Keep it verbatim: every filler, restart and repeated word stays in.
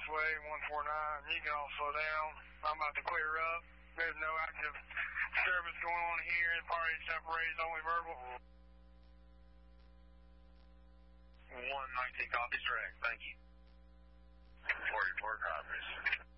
Expressway, one four nine. You can all slow down. I'm about to clear up. There's no active service going on here. The party separated, only verbal. one nineteen copies direct. Thank you. forty-four copies.